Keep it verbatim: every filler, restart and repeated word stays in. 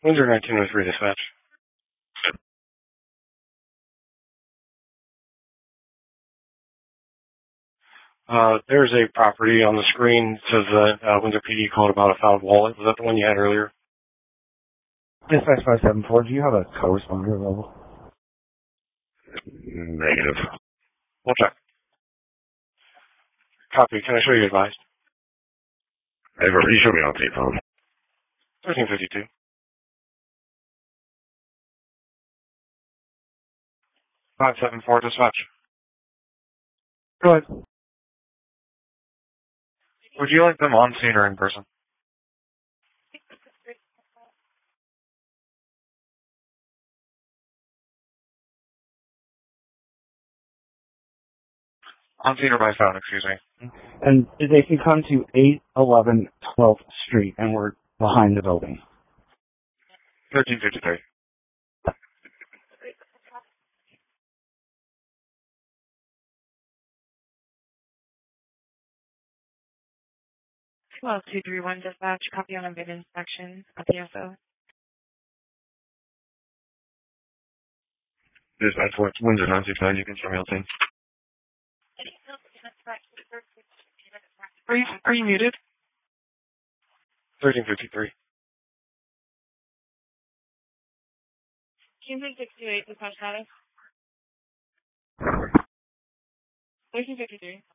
Windsor nineteen oh three dispatch. Uh, there's a property on the screen that says that uh, Windsor P D called about a found wallet. Was that the one you had earlier? Dispatch five seven four, do you have a co-responder available? Negative. We'll check. Copy. Can I show you advised? Hey, you show me on the phone. thirteen fifty-two. five seven four dispatch. Go ahead. Would you like them on scene or in person? On scene or by phone, excuse me. And they can come to eight eleven twelfth Street, and we're behind the building. thirteen fifty-three. twelve two three one dispatch, copy on a bid inspection at the F O. Dispatch what's Windsor nine six nine, you can show me on scene. Are you, are you muted? thirteen fifty-three. Q six two eight dispatch status. thirteen fifty-three.